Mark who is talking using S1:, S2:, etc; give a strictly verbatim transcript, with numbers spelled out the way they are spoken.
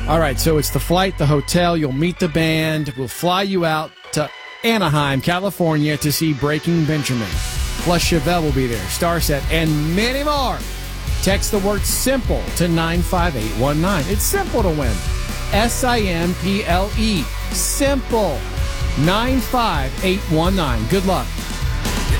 S1: All right, so it's the flight, the hotel. You'll meet the band. We'll fly you out to Anaheim, California to see Breaking Benjamin. Plus, Chevelle will be there, Starset, and many more. Text the word SIMPLE to nine five eight one nine. It's simple to win. S I M P L E. Simple. nine five eight one nine. Good luck.